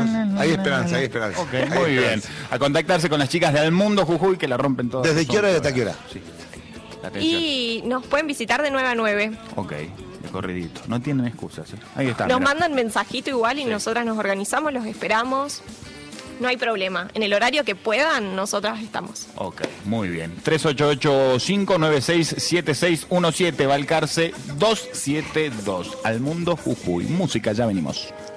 Hay esperanza, hay esperanza. Ok, Hay muy bien. esperanza. A contactarse con las chicas de Almundo Jujuy que la rompen todas. ¿Desde qué hora y hasta qué hora? Sí. La atención. Y nos pueden visitar de 9 a 9. Ok, de corridito. No tienen excusas. Ahí está. Nos mirá. mandan mensajito igual y Sí. nosotras nos organizamos, los esperamos. No hay problema. En el horario que puedan, nosotras estamos. Ok, muy bien. 3885967617, Balcarce 272. Almundo Jujuy. Música, ya venimos.